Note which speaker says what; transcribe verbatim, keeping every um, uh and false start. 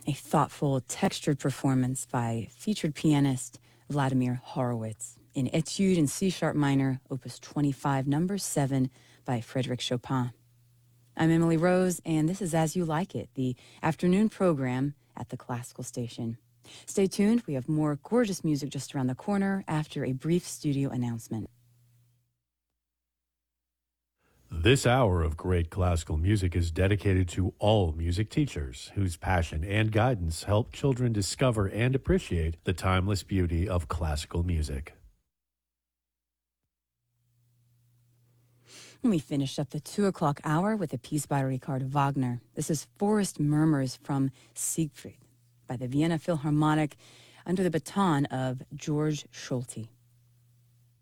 Speaker 1: a thoughtful, textured performance by featured pianist Vladimir Horowitz in Etude in C-sharp minor, opus twenty-five, number seven, by Frédéric Chopin. I'm Emily Rose, and this is As You Like It, the afternoon program at the Classical Station. Stay tuned. We have more gorgeous music just around the corner after a brief studio announcement.
Speaker 2: This hour of great classical music is dedicated to all music teachers whose passion and guidance help children discover and appreciate the timeless beauty of classical music.
Speaker 1: We finished up the two o'clock hour with a piece by Richard Wagner. This is Forest Murmurs from Siegfried by the Vienna Philharmonic under the baton of George Solti.